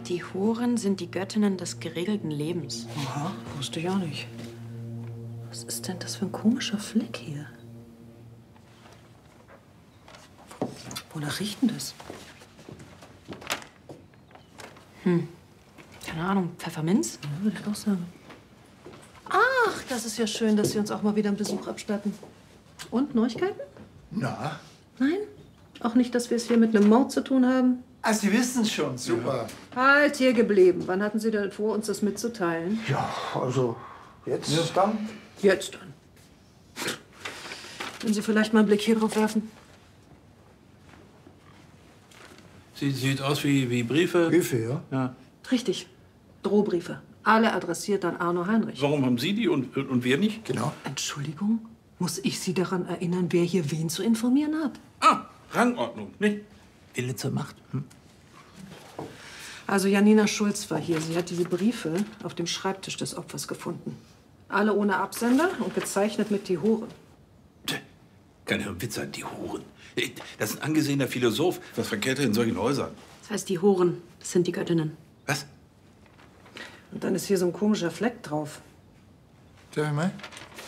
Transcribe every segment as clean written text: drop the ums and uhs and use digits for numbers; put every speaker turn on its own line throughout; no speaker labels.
Die Huren sind die Göttinnen des geregelten Lebens.
Aha, wusste ich auch nicht. Was ist denn das für ein komischer Fleck hier? Wonach riecht denn das?
Keine Ahnung, Pfefferminz?
Ja, würde ich auch sagen. Ach, das ist ja schön, dass Sie uns auch mal wieder einen Besuch abstatten. Und, Neuigkeiten?
Na?
Nein? Auch nicht, dass wir es hier mit einem Mord zu tun haben?
Ah, Sie wissen es schon. Super.
Halt hier geblieben. Wann hatten Sie denn vor, uns das mitzuteilen?
Ja, also jetzt dann?
Jetzt dann. Können Sie vielleicht mal einen Blick hier drauf werfen?
Sieht aus wie Briefe.
Briefe, ja?
Ja.
Richtig. Drohbriefe. Alle adressiert an Arno Heinrich.
Warum haben Sie die und wir nicht?
Genau.
Entschuldigung? Muss ich Sie daran erinnern, wer hier wen zu informieren hat?
Ah, Rangordnung, nicht? Wille zur Macht.
Also Janina Schulz war hier. Sie hat diese Briefe auf dem Schreibtisch des Opfers gefunden. Alle ohne Absender und gezeichnet mit die Huren.
Keine Witz an die Huren. Das ist ein angesehener Philosoph. Was verkehrt er in solchen Häusern?
Das heißt, die Huren, das sind die Göttinnen.
Was?
Und dann ist hier so ein komischer Fleck drauf.
Darf ich mal?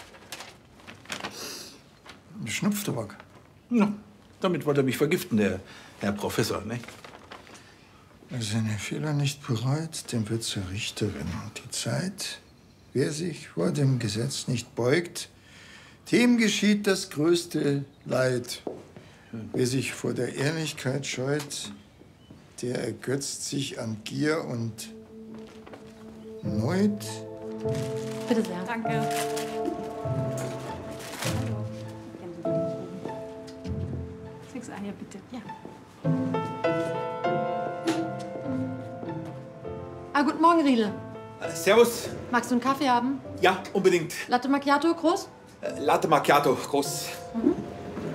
Schnupftabak.
Ja, damit wollte er mich vergiften, der Herr Professor, ne?
Wer seine Fehler nicht bereut, dem wird zur Richterin. Und die Zeit, wer sich vor dem Gesetz nicht beugt, dem geschieht das größte Leid. Wer sich vor der Ehrlichkeit scheut, der ergötzt sich an Gier und Neud.
Bitte sehr. Danke.
Sechs Eier, bitte.
Ja.
Ah, guten Morgen, Riedel.
Servus.
Magst du einen Kaffee haben?
Ja, unbedingt.
Latte Macchiato, groß?
Latte Macchiato, groß.